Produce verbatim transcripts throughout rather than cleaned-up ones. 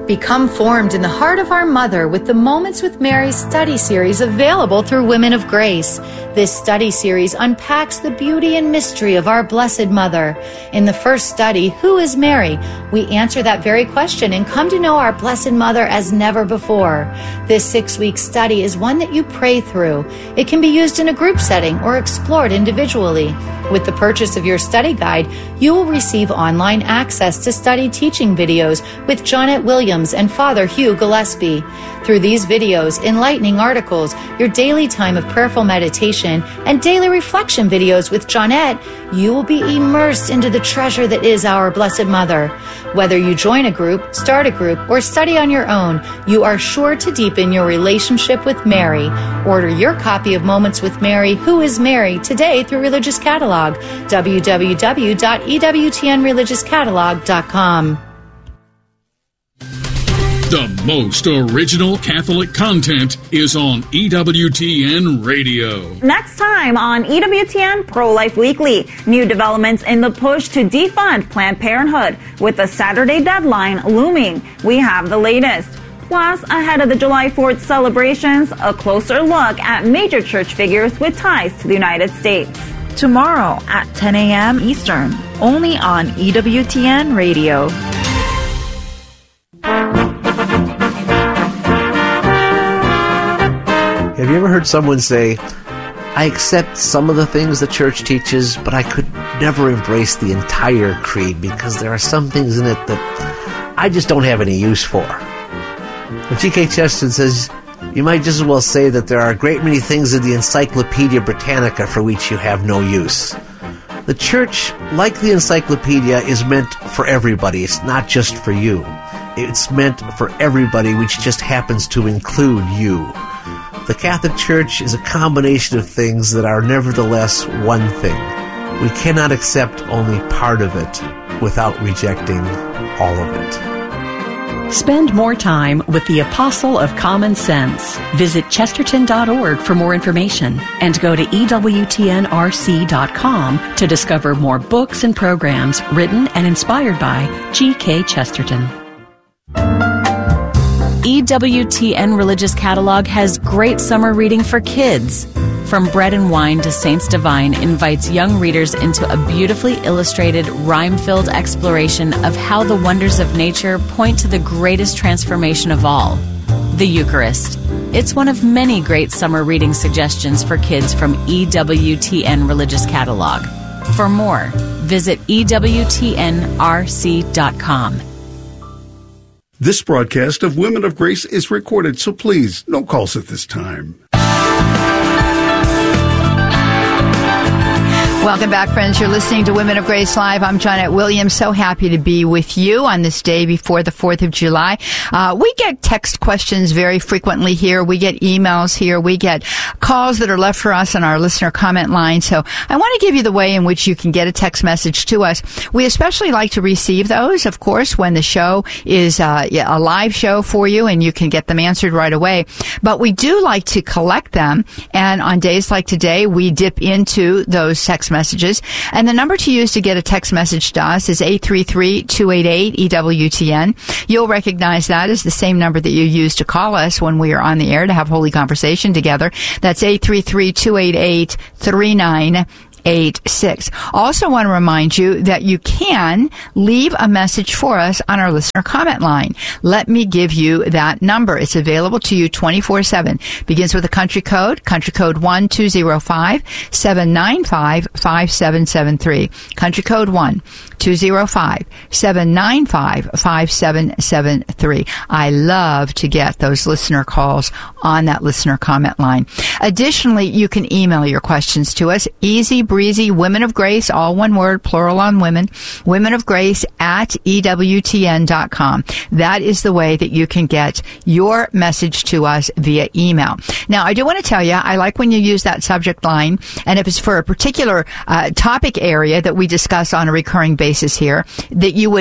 Become formed in the heart of our Mother with the Moments with Mary study series available through Women of Grace. This study series unpacks the beauty and mystery of our Blessed Mother. In the first study, Who is Mary? We answer that very question and come to know our Blessed Mother as never before. This six-week study is one that you pray through. It can be used in a group setting or explored individually. With the purchase of your study guide, you will receive online access to study teaching videos with Jonette Williams and Father Hugh Gillespie. Through these videos, enlightening articles, your daily time of prayerful meditation, and daily reflection videos with Jonette, you will be immersed into the treasure that is our Blessed Mother. Whether you join a group, start a group, or study on your own, you are sure to deepen your relationship with Mary. Order your copy of Moments with Mary, Who is Mary, today through Religious Catalog, w w w dot e w t n religious catalog dot com. The most original Catholic content is on E W T N Radio. Next time on E W T N Pro-Life Weekly, new developments in the push to defund Planned Parenthood. With the Saturday deadline looming, we have the latest. Plus, ahead of the July fourth celebrations, a closer look at major church figures with ties to the United States. Tomorrow at ten a.m. Eastern, only on E W T N Radio. Have you ever heard someone say, I accept some of the things the church teaches, but I could never embrace the entire creed because there are some things in it that I just don't have any use for? Well, G K Chesterton says, you might just as well say that there are a great many things in the Encyclopedia Britannica for which you have no use. The church, like the encyclopedia, is meant for everybody. It's not just for you. It's meant for everybody, which just happens to include you. The Catholic Church is a combination of things that are nevertheless one thing. We cannot accept only part of it without rejecting all of it. Spend more time with the Apostle of Common Sense. Visit chesterton dot org for more information and go to E W T N R C dot com to discover more books and programs written and inspired by G K Chesterton. E W T N Religious Catalog has great summer reading for kids. From Bread and Wine to Saints Divine invites young readers into a beautifully illustrated, rhyme-filled exploration of how the wonders of nature point to the greatest transformation of all, the Eucharist. It's one of many great summer reading suggestions for kids from E W T N Religious Catalog. For more, visit E W T N R C dot com. This broadcast of Women of Grace is recorded, so please, no calls at this time. Welcome back, friends. You're listening to Women of Grace Live. I'm Jonette Williams. So happy to be with you on this day before the fourth of July. Uh, we get text questions very frequently here. We get emails here. We get calls that are left for us on our listener comment line. So I want to give you the way in which you can get a text message to us. We especially like to receive those, of course, when the show is uh, a live show for you and you can get them answered right away. But we do like to collect them. And on days like today, we dip into those text messages. messages. And the number to use to get a text message to us is eight three three, two eight eight, E W T N. You'll recognize that as the same number that you use to call us when we are on the air to have holy conversation together. That's eight three three, two eight eight, three nine eight six. Also want to remind you that you can leave a message for us on our listener comment line. Let me give you that number. It's available to you twenty-four seven. Begins with a country code, country code one two zero five, seven nine five, five seven seven three. Country code one two zero five, seven nine five, five seven seven three. I love to get those listener calls on that listener comment line. Additionally, you can email your questions to us. Easy breezy, Women of Grace, all one word, plural on women, Women of Grace at E W T N dot com. That is the way that you can get your message to us via email. Now, I do want to tell you, I like when you use that subject line, and if it's for a particular uh, topic area that we discuss on a recurring basis here, that you would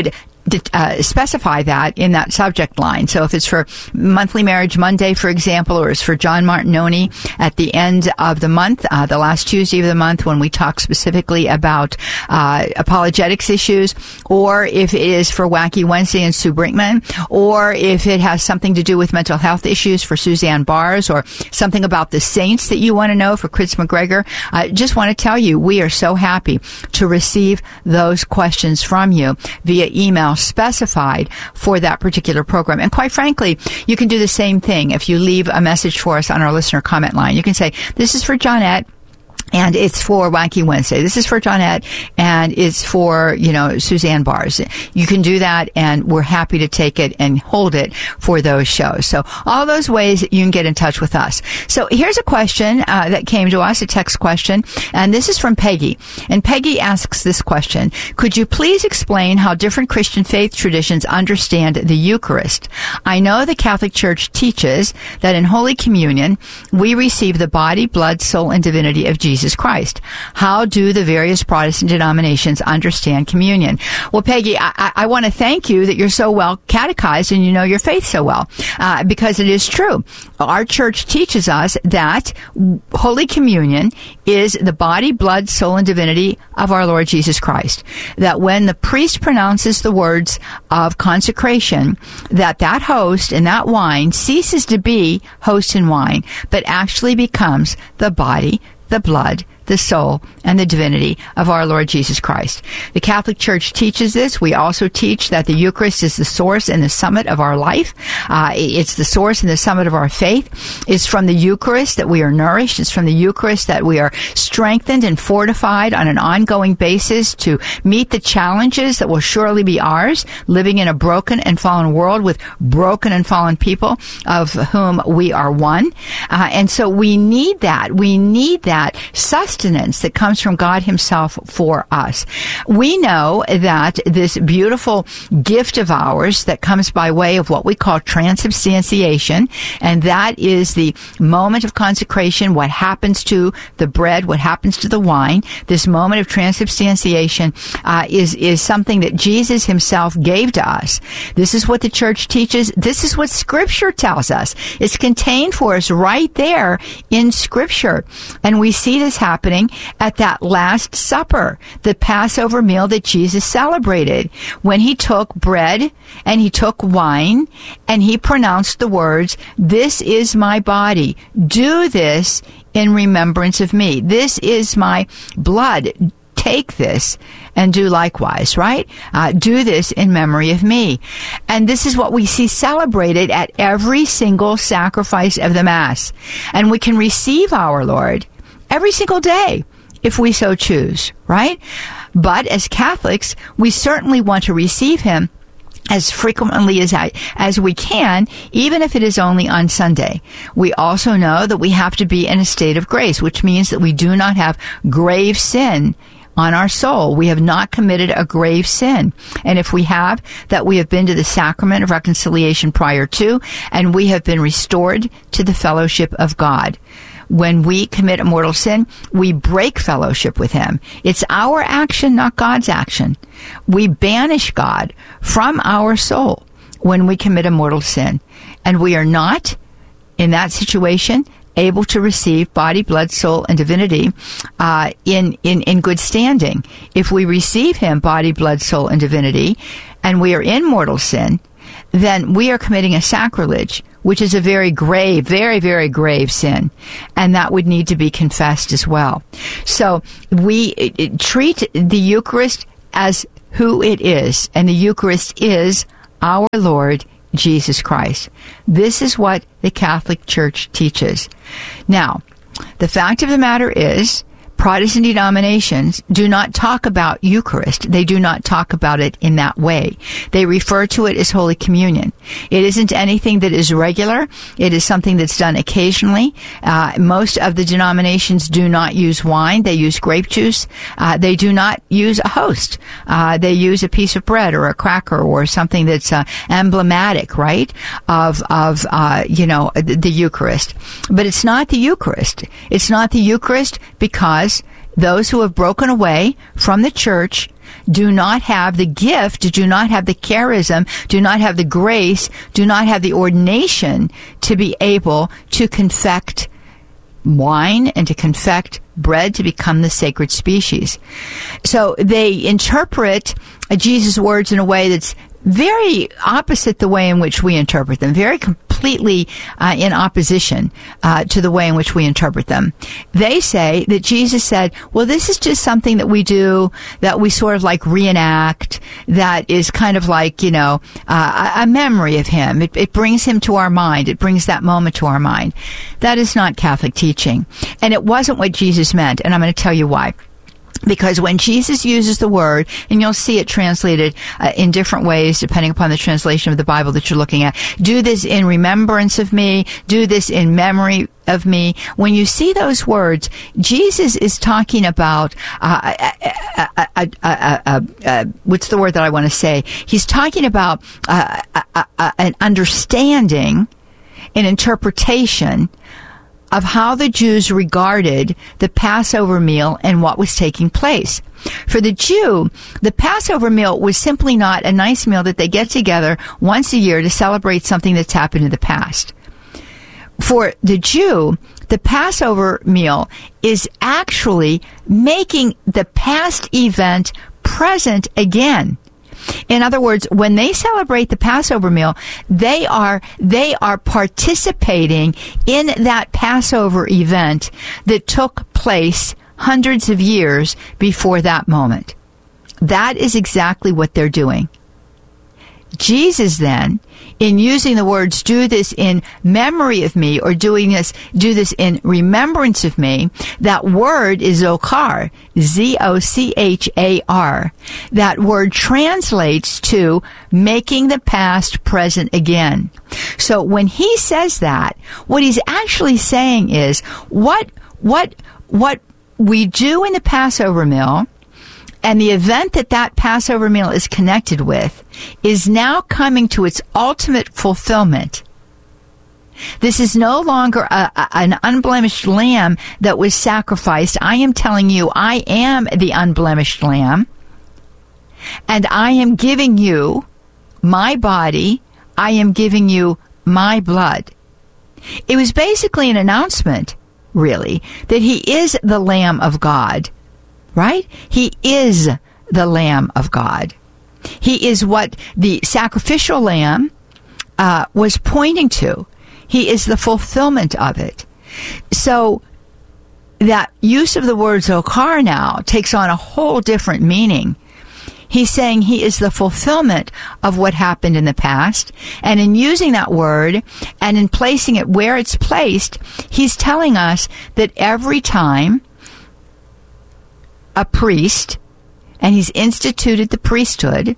uh, specify that in that subject line. So if it's for Monthly Marriage Monday, for example, or it's for John Martinoni at the end of the month, uh, the last Tuesday of the month, when we talk specifically about uh, apologetics issues, or if it is for Wacky Wednesday and Sue Brinkman, or if it has something to do with mental health issues for Suzanne Bars, or something about the saints that you want to know for Chris McGregor, I just want to tell you, we are so happy to receive those questions from you via email specified for that particular program. And quite frankly, you can do the same thing if you leave a message for us on our listener comment line. You can say, this is for Johnette, and it's for Wacky Wednesday. This is for Johnette, and it's for, you know, Suzanne Bars. You can do that, and we're happy to take it and hold it for those shows. So all those ways that you can get in touch with us. So here's a question uh, that came to us, a text question, and this is from Peggy. And Peggy asks this question: could you please explain how different Christian faith traditions understand the Eucharist? I know the Catholic Church teaches that in Holy Communion, we receive the body, blood, soul, and divinity of Jesus Jesus Christ. How do the various Protestant denominations understand communion? Well, Peggy, I, I want to thank you that you're so well catechized and you know your faith so well, uh, because it is true. Our church teaches us that Holy Communion is the body, blood, soul, and divinity of our Lord Jesus Christ. That when the priest pronounces the words of consecration, that that host and that wine ceases to be host and wine, but actually becomes the body, the blood, the soul, and the divinity of our Lord Jesus Christ. The Catholic Church teaches this. We also teach that the Eucharist is the source and the summit of our life. Uh, it's the source and the summit of our faith. It's from the Eucharist that we are nourished. It's from the Eucharist that we are strengthened and fortified on an ongoing basis to meet the challenges that will surely be ours, living in a broken and fallen world with broken and fallen people of whom we are one. Uh, and so we need that. We need that sustenance that comes from God himself for us. We know that this beautiful gift of ours that comes by way of what we call transubstantiation, and that is the moment of consecration, what happens to the bread, what happens to the wine. This moment of transubstantiation uh, is, is something that Jesus himself gave to us. This is what the church teaches. This is what Scripture tells us. It's contained for us right there in Scripture. And we see this happen at that Last Supper, the Passover meal that Jesus celebrated, when he took bread and he took wine and he pronounced the words, "This is my body. Do this in remembrance of me. This is my blood. Take this and do likewise," right? Uh, do this in memory of me. And this is what we see celebrated at every single sacrifice of the Mass. And we can receive our Lord every single day, if we so choose, right? But as Catholics, we certainly want to receive him as frequently as I, as we can, even if it is only on Sunday. We also know that we have to be in a state of grace, which means that we do not have grave sin on our soul. We have not committed a grave sin. And if we have, that we have been to the sacrament of reconciliation prior to, and we have been restored to the fellowship of God. When we commit a mortal sin, we break fellowship with him. It's our action, not God's action. We banish God from our soul when we commit a mortal sin. And we are not, in that situation, able to receive body, blood, soul, and divinity uh, in, in, in good standing. If we receive him, body, blood, soul, and divinity, and we are in mortal sin, then we are committing a sacrilege, which is a very grave, very, very grave sin. And that would need to be confessed as well. So we it, it, treat the Eucharist as who it is. And the Eucharist is our Lord Jesus Christ. This is what the Catholic Church teaches. Now, the fact of the matter is, Protestant denominations do not talk about Eucharist. They do not talk about it in that way. They refer to it as Holy Communion. It isn't anything that is regular. It is something that's done occasionally. Uh, most of the denominations do not use wine. They use grape juice. Uh, they do not use a host. Uh, they use a piece of bread or a cracker or something that's uh, emblematic, right, of, of uh, you know, the, the Eucharist. But it's not the Eucharist. It's not the Eucharist because those who have broken away from the church do not have the gift, do not have the charism, do not have the grace, do not have the ordination to be able to confect wine and to confect bread to become the sacred species. So they interpret uh, Jesus' words in a way that's very opposite the way in which we interpret them, very completely uh, in opposition uh, to the way in which we interpret them. They say that Jesus said, well, this is just something that we do, that we sort of like reenact, that is kind of like, you know, uh, a memory of him. It, it brings him to our mind. It brings that moment to our mind. That is not Catholic teaching. And it wasn't what Jesus meant, and I'm going to tell you why. Because when Jesus uses the word, and you'll see it translated uh, in different ways depending upon the translation of the Bible that you're looking at, do this in remembrance of me, do this in memory of me. When you see those words, Jesus is talking about, uh, uh, uh, uh, uh, uh, uh, what's the word that I want to say? He's talking about uh, uh, uh, uh, an understanding, an interpretation of how the Jews regarded the Passover meal and what was taking place. For the Jew, the Passover meal was simply not a nice meal that they get together once a year to celebrate something that's happened in the past. For the Jew, the Passover meal is actually making the past event present again. In other words, when they celebrate the Passover meal, they are they are participating in that Passover event that took place hundreds of years before that moment. That is exactly what they're doing. Jesus then, in using the words, do this in memory of me, or doing this, do this in remembrance of me, that word is zochar, Z O C H A R. That word translates to making the past present again. So when he says that, what he's actually saying is, what, what, what we do in the Passover meal, and the event that that Passover meal is connected with, is now coming to its ultimate fulfillment. This is no longer a, a, an unblemished lamb that was sacrificed. I am telling you, I am the unblemished lamb, and I am giving you my body. I am giving you my blood. It was basically an announcement, really, that he is the Lamb of God. Right? He is the Lamb of God. He is what the sacrificial lamb uh, was pointing to. He is the fulfillment of it. So that use of the word zochar now takes on a whole different meaning. He's saying he is the fulfillment of what happened in the past. And in using that word and in placing it where it's placed, he's telling us that every time a priest, and he's instituted the priesthood,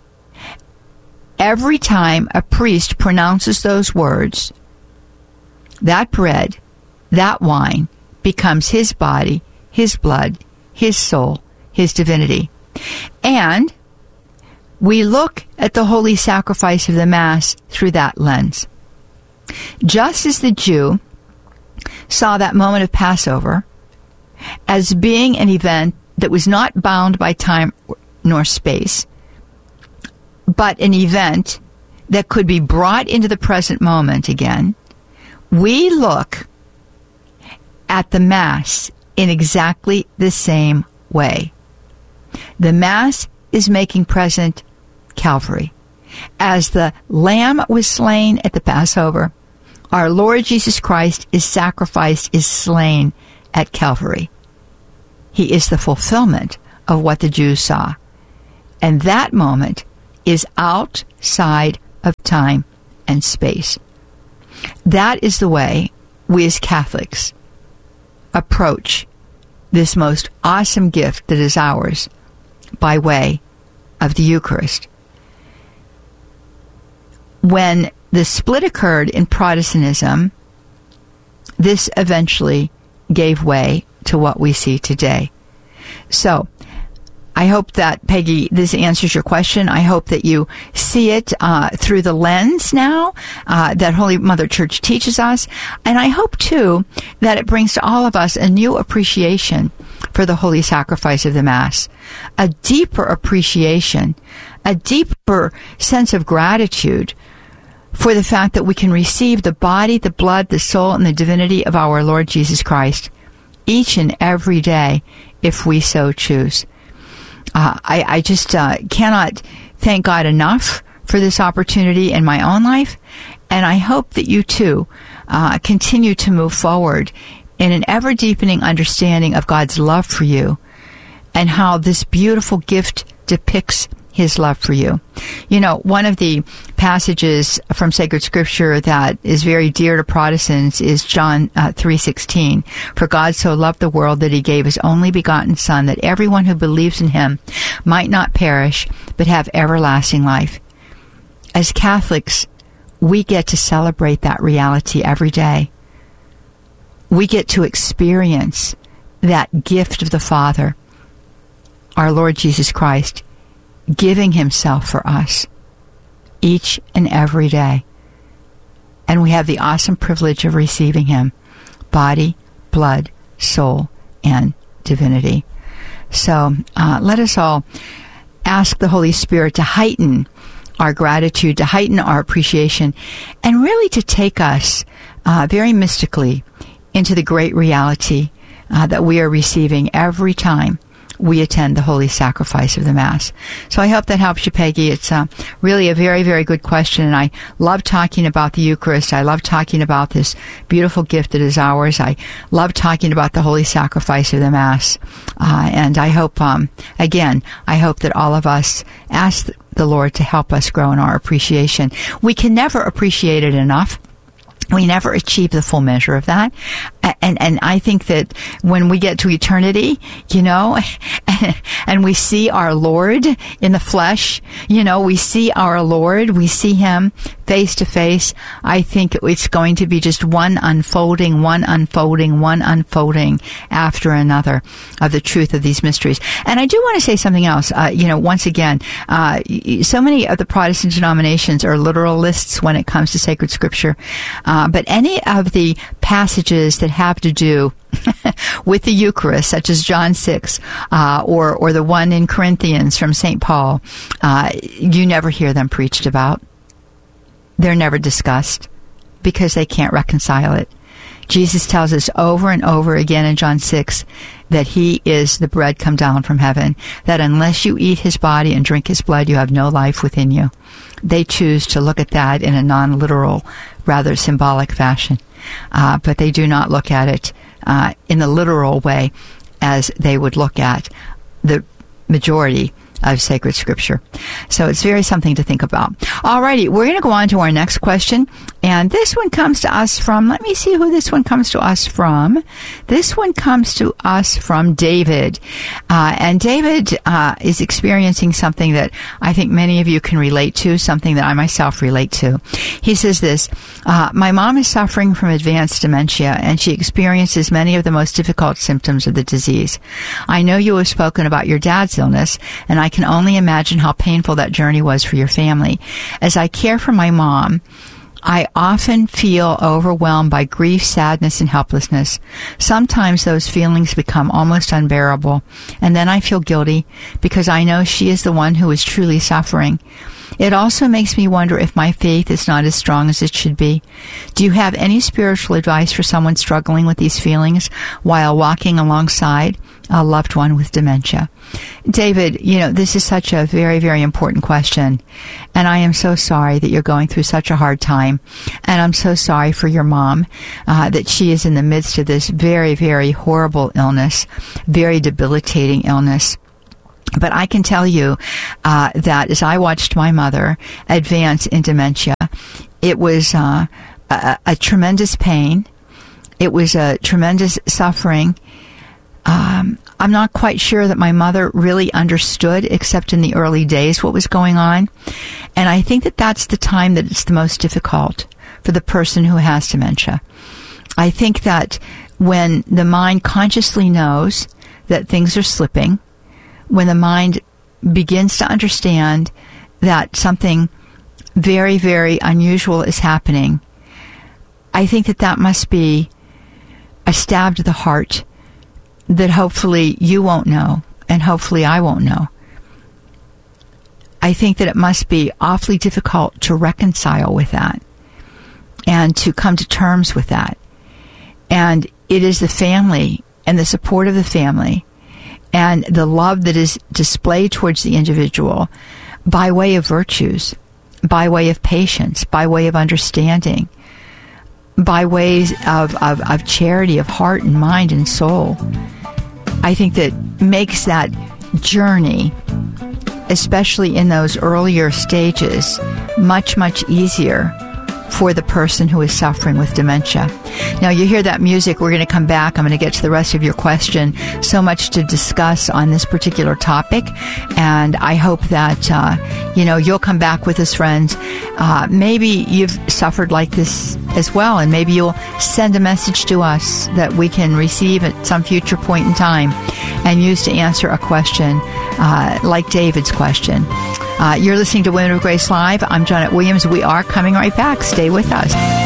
every time a priest pronounces those words, that bread, that wine, becomes his body, his blood, his soul, his divinity. And we look at the holy sacrifice of the Mass through that lens. Just as the Jew saw that moment of Passover as being an event that was not bound by time nor space, but an event that could be brought into the present moment again, we look at the Mass in exactly the same way. The Mass is making present Calvary. As the Lamb was slain at the Passover, our Lord Jesus Christ is sacrificed, is slain at Calvary. He is the fulfillment of what the Jews saw. And that moment is outside of time and space. That is the way we as Catholics approach this most awesome gift that is ours by way of the Eucharist. When the split occurred in Protestantism, this eventually gave way to what we see today. So, I hope that, Peggy, this answers your question. I hope that you see it uh, through the lens now uh, that Holy Mother Church teaches us. And I hope, too, that it brings to all of us a new appreciation for the holy sacrifice of the Mass, a deeper appreciation, a deeper sense of gratitude for the fact that we can receive the body, the blood, the soul, and the divinity of our Lord Jesus Christ each and every day if we so choose. Uh, I, I just uh, cannot thank God enough for this opportunity in my own life, and I hope that you too uh, continue to move forward in an ever-deepening understanding of God's love for you and how this beautiful gift depicts His love for you. You know, one of the passages from sacred scripture that is very dear to Protestants is John uh, three sixteen. For God so loved the world that He gave His only begotten Son, that everyone who believes in Him might not perish, but have everlasting life. As Catholics, we get to celebrate that reality every day. We get to experience that gift of the Father, our Lord Jesus Christ, giving Himself for us each and every day. And we have the awesome privilege of receiving Him, body, blood, soul, and divinity. So uh, let us all ask the Holy Spirit to heighten our gratitude, to heighten our appreciation, and really to take us uh, very mystically into the great reality uh, that we are receiving every time we attend the holy sacrifice of the Mass. So I hope that helps you, Peggy. It's uh, really a very, very good question, and I love talking about the Eucharist. I love talking about this beautiful gift that is ours. I love talking about the holy sacrifice of the Mass. Uh, and I hope, um, again, I hope that all of us ask the Lord to help us grow in our appreciation. We can never appreciate it enough. We never achieve the full measure of that. And and I think that when we get to eternity, you know, and we see our Lord in the flesh, you know, we see our Lord, we see Him face to face, I think it's going to be just one unfolding, one unfolding, one unfolding after another of the truth of these mysteries. And I do want to say something else. Uh, you know, once again, uh, so many of the Protestant denominations are literalists when it comes to sacred scripture. Uh, but any of the passages that have to do with the Eucharist, such as John six, uh, or or the one in Corinthians from Saint Paul, uh, you never hear them preached about. They're never discussed because they can't reconcile it. Jesus tells us over and over again in John six that He is the bread come down from heaven, that unless you eat His body and drink His blood, you have no life within you. They choose to look at that in a non-literal, rather symbolic fashion. Uh, but they do not look at it uh, in the literal way as they would look at the majority of sacred scripture. So it's very something to think about. Alrighty, we're going to go on to our next question. And this one comes to us from, let me see who this one comes to us from. This one comes to us from David. Uh, and David uh, is experiencing something that I think many of you can relate to, something that I myself relate to. He says this, uh, my mom is suffering from advanced dementia, and she experiences many of the most difficult symptoms of the disease. I know you have spoken about your dad's illness, and I can only imagine how painful that journey was for your family. As I care for my mom, I often feel overwhelmed by grief, sadness, and helplessness. Sometimes those feelings become almost unbearable, and then I feel guilty because I know she is the one who is truly suffering. It also makes me wonder if my faith is not as strong as it should be. Do you have any spiritual advice for someone struggling with these feelings while walking alongside a loved one with dementia? David, you know, this is such a very, very important question, and I am so sorry that you're going through such a hard time, and I'm so sorry for your mom, uh, that she is in the midst of this very, very horrible illness, very debilitating illness. But I can tell you uh, that as I watched my mother advance in dementia, it was uh, a, a tremendous pain. It was a tremendous suffering. Um, I'm not quite sure that my mother really understood, except in the early days, what was going on. And I think that that's the time that it's the most difficult for the person who has dementia. I think that when the mind consciously knows that things are slipping, when the mind begins to understand that something very, very unusual is happening, I think that that must be a stab to the heart that hopefully you won't know, and hopefully I won't know. I think that it must be awfully difficult to reconcile with that and to come to terms with that. And it is the family and the support of the family and the love that is displayed towards the individual by way of virtues, by way of patience, by way of understanding, by ways of, of, of charity of heart and mind and soul. I think that makes that journey, especially in those earlier stages, much, much easier for the person who is suffering with dementia. Now, you hear that music. We're going to come back. I'm going to get to the rest of your question. So much to discuss on this particular topic, and I hope that, uh, you know, you'll come back with us, friends. Uh, maybe you've suffered like this as well, and maybe you'll send a message to us that we can receive at some future point in time and use to answer a question uh, like David's question. Uh, you're listening to Women of Grace Live. I'm Janet Williams. We are coming right back. Stay with us.